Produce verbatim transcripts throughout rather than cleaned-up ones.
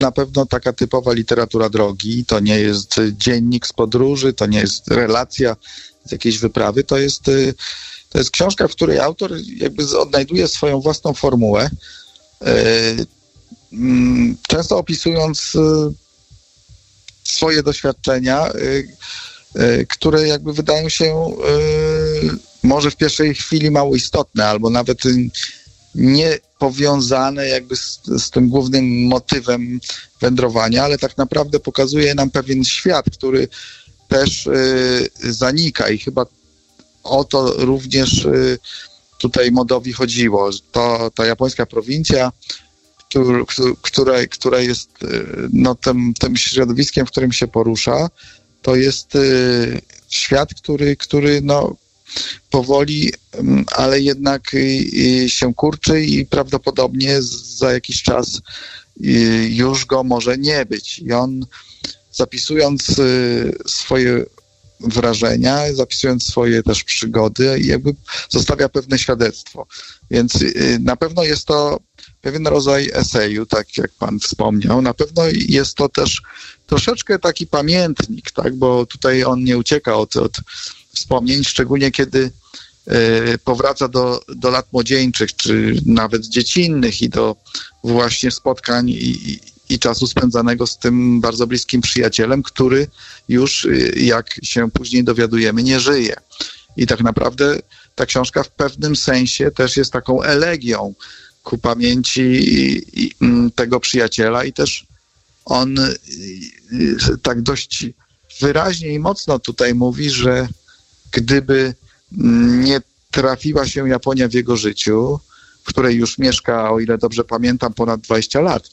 na pewno taka typowa literatura drogi, to nie jest dziennik z podróży, to nie jest relacja z jakiejś wyprawy, to jest, to jest książka, w której autor jakby odnajduje swoją własną formułę, często opisując swoje doświadczenia, które jakby wydają się może w pierwszej chwili mało istotne, albo nawet nie powiązane jakby z, z tym głównym motywem wędrowania, ale tak naprawdę pokazuje nam pewien świat, który też y, zanika i chyba o to również y, tutaj Modowi chodziło. To ta japońska prowincja, który, która, która jest y, no, tym, tym środowiskiem, w którym się porusza, to jest y, świat, który, który no, powoli, ale jednak się kurczy i prawdopodobnie za jakiś czas już go może nie być. I on, zapisując swoje wrażenia, zapisując swoje też przygody, jakby zostawia pewne świadectwo. Więc na pewno jest to pewien rodzaj eseju, tak jak pan wspomniał. Na pewno jest to też troszeczkę taki pamiętnik, tak, bo tutaj on nie ucieka od, od wspomnień, szczególnie kiedy y, powraca do, do lat młodzieńczych, czy nawet dziecinnych i do właśnie spotkań i, i, i czasu spędzanego z tym bardzo bliskim przyjacielem, który już, y, jak się później dowiadujemy, nie żyje. I tak naprawdę ta książka w pewnym sensie też jest taką elegią ku pamięci i, i, tego przyjaciela i też on y, y, tak dość wyraźnie i mocno tutaj mówi, że gdyby nie trafiła się Japonia w jego życiu, w której już mieszka, o ile dobrze pamiętam, ponad dwadzieścia lat,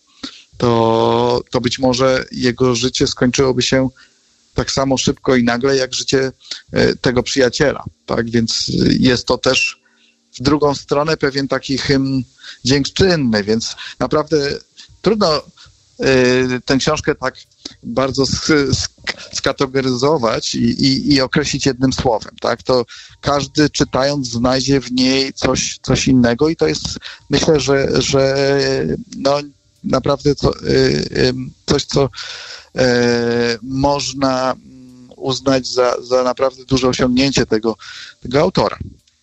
to, to być może jego życie skończyłoby się tak samo szybko i nagle, jak życie tego przyjaciela. Tak? Więc jest to też w drugą stronę pewien taki hymn dziękczynny, więc naprawdę trudno y, tę książkę tak bardzo sk- sk- skategoryzować i, i, i określić jednym słowem, tak? To każdy czytając znajdzie w niej coś, coś innego i to jest, myślę, że, że no naprawdę to, y, y, coś, co y, można uznać za, za naprawdę duże osiągnięcie tego, tego autora.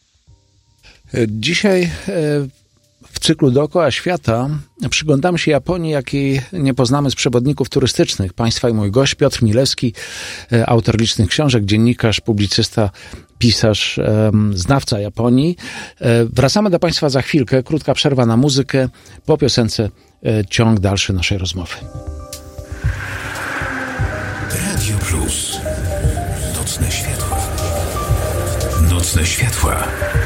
Dzisiaj w cyklu Dookoła Świata przyglądamy się Japonii, jakiej nie poznamy z przewodników turystycznych. Państwa i mój gość Piotr Milewski, autor licznych książek, dziennikarz, publicysta, pisarz, znawca Japonii. Wracamy do Państwa za chwilkę. Krótka przerwa na muzykę. Po piosence ciąg dalszy naszej rozmowy. Radio Plus. Nocne światła. Nocne światła.